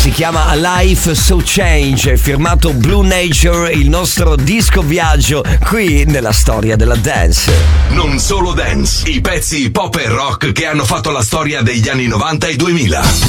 si chiama A Life So Change, firmato Blue Nature, il nostro disco viaggio qui nella storia della dance. Non solo dance, i pezzi pop e rock che hanno fatto la storia degli anni 90 e 2000.